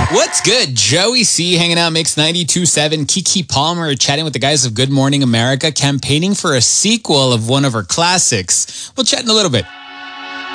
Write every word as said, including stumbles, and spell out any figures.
What's good? Joey C hanging out, Mix ninety-two point seven. Kiki Palmer chatting with the guys of Good Morning America, campaigning for a sequel of one of her classics. We'll chat in a little bit.